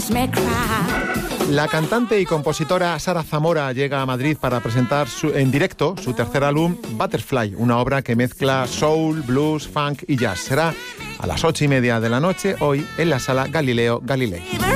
La cantante y compositora Sara Zamora llega a Madrid para presentar en directo su tercer álbum, Butterfly, una obra que mezcla soul, blues, funk y jazz. Será a las 8:30 de la noche, hoy, en la Sala Galileo Galilei.